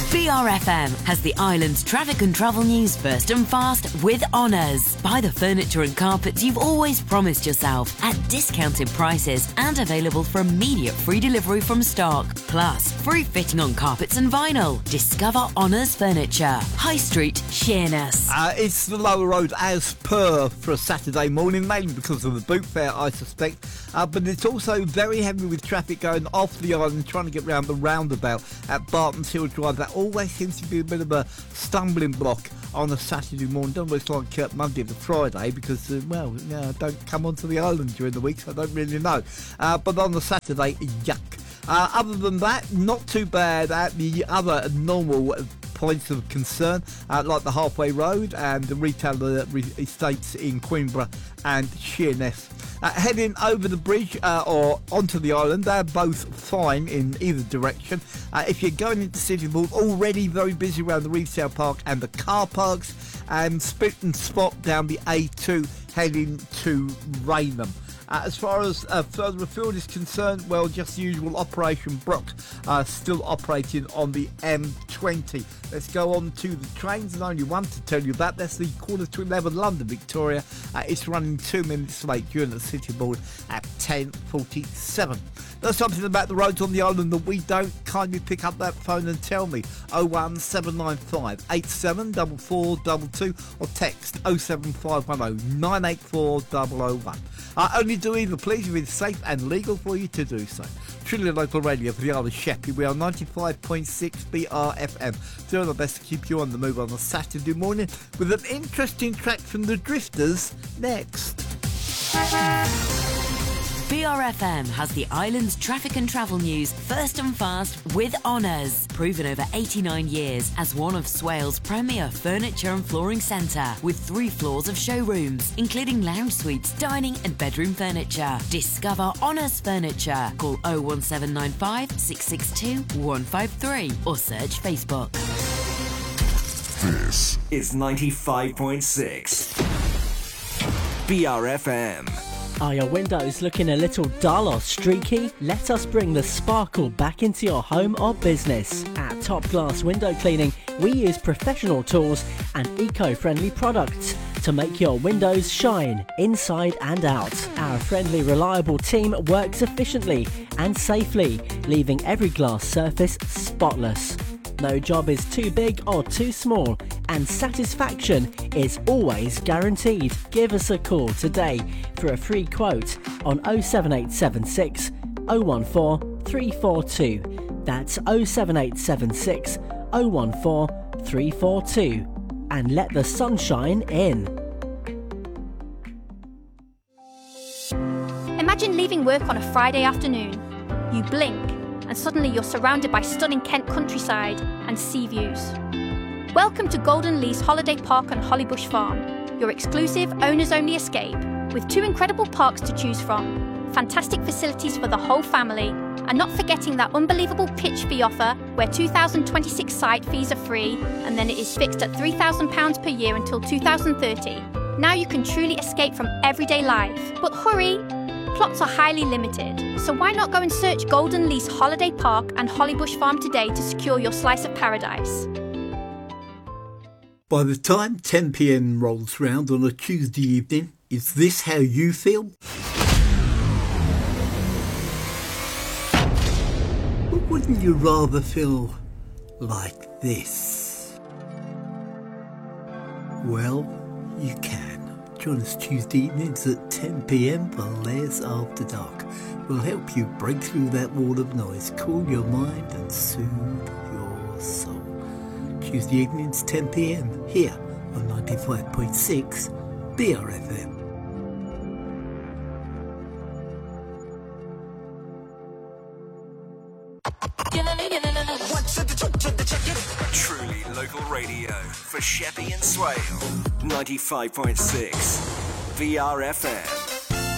BRFM has the island's traffic and travel news first and fast with Honours. Buy the furniture and carpets you've always promised yourself at discounted prices and available for immediate free delivery from stock. Plus, free fitting on carpets and vinyl. Discover Honours Furniture. High Street, Sheerness. It's the lower road as per for a Saturday morning, mainly because of the boot fair, I suspect. But it's also very heavy with traffic going off the island, trying to get round the roundabout at Barton's Hill Drive. That always seems to be a bit of a stumbling block on a Saturday morning. Don't always like Monday to Friday because, I don't come onto the island during the week, so I don't really know. But on the Saturday, yuck. Other than that, not too bad at the other normal points of concern, like the Halfway Road and the retail estates in Queenborough and Sheerness. Heading over the bridge or onto the island, they're both fine in either direction. If you're going into City Hall, already very busy around the retail park and the car parks, and split and spot down the A2 heading to Raynham. As far as further afield is concerned, well, just the usual Operation Brock still operating on the M20. Let's go on to the trains, and only one to tell you about. That's the 11:15 London Victoria. It's running 2 minutes late during the City Board at 10:47. There's something about the roads on the island that we don't. Kindly pick up that phone and tell me. 01795 874422 or text 07510 984 001. Only do either, please, if it's safe and legal for you to do so. Truly local radio for the Isle of Sheppey. We are 95.6 BRFM. Doing our best to keep you on the move on a Saturday morning with an interesting track from the Drifters next. BRFM has the island's traffic and travel news first and fast with Honours. Proven over 89 years as one of Swales' premier furniture and flooring centre with 3 floors of showrooms, including lounge suites, dining and bedroom furniture. Discover Honours Furniture. Call 01795 662 153 or search Facebook. This is 95.6 BRFM. Are your windows looking a little dull or streaky? Let us bring the sparkle back into your home or business. At Top Glass Window Cleaning, we use professional tools and eco-friendly products to make your windows shine inside and out. Our friendly, reliable team works efficiently and safely, leaving every glass surface spotless. No job is too big or too small, and satisfaction is always guaranteed. Give us a call today for a free quote on 07876 014 342. That's 07876 014 342. And let the sunshine in. Imagine leaving work on a Friday afternoon. You blink, and suddenly you're surrounded by stunning Kent countryside and sea views. Welcome to Golden Lease Holiday Park on Hollybush Farm, your exclusive owners-only escape, with 2 incredible parks to choose from, fantastic facilities for the whole family, and not forgetting that unbelievable pitch fee offer where 2026 site fees are free and then it is fixed at £3,000 per year until 2030. Now you can truly escape from everyday life. But hurry! Plots are highly limited, so why not go and search Golden Lease Holiday Park and Hollybush Farm today to secure your slice of paradise. By the time 10 p.m. rolls round on a Tuesday evening, is this how you feel? Or wouldn't you rather feel like this? Well, you can. Join us Tuesday evenings at 10 p.m. for Les After Dark. We'll help you break through that wall of noise, cool your mind and soothe your soul. Tuesday evenings 10 p.m. here on 95.6 BRFM. Truly local radio for Sheppey and Swale. 95.6 BRFM.